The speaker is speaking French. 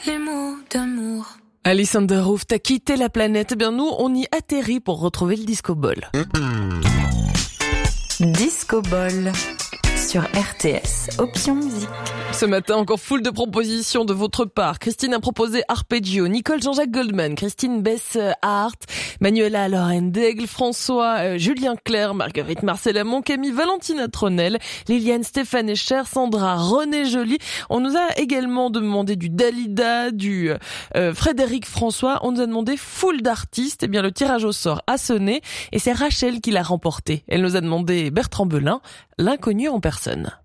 les mots d'amour. Alexander Roof, t'as quitté la planète. Eh bien, nous, on y atterrit pour retrouver le Disco Ball. Disco Ball sur RTS, Option Musique. Ce matin, encore full de propositions de votre part. Christine a proposé Arpeggio, Nicole Jean-Jacques Goldman, Christine Bess Hart, Manuela Lorraine Daigle, François Julien Clerc, Marguerite Marcella Camille, Valentina Tronel, Liliane Stéphane Escher, Sandra René Joly. On nous a également demandé du Dalida, du Frédéric François. On nous a demandé full d'artistes. Eh bien, le tirage au sort a sonné et c'est Rachel qui l'a remporté. Elle nous a demandé Bertrand Belin, l'inconnu en personne.